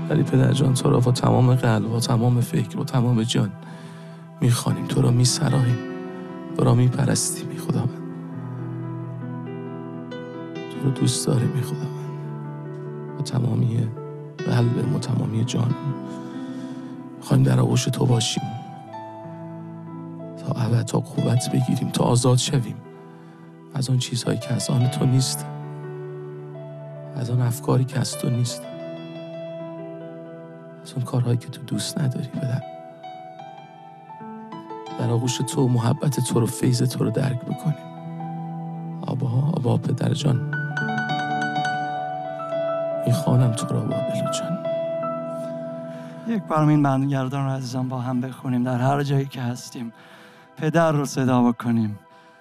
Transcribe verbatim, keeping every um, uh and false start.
ولی پدر جان تو را با تمام قلب و تمام فکر و تمام جان میخوانیم، تو را میسراهیم، تو را میپرستیم ای خداوند. تو رو دوست داریم ای خداوند، با تمامی قلب و تمامی جان میخوایم در آغوش تو باشیم تا ابد، تا قوت بگیریم، تا آزاد شویم از آن چیزهایی که از آن تو نیست، از آن افکاری که از تو نیست، از اون کارهایی که تو دوست نداری. پدر در آغوش تو محبت تو رو، فیض تو رو درک بکنیم. آبا آبا پدر جان میخوانم تو را بابلو جان. یک بار این بندگردان رو عزیزان با هم بخونیم، در هر جایی که هستیم پدر رو صدا بکنیم.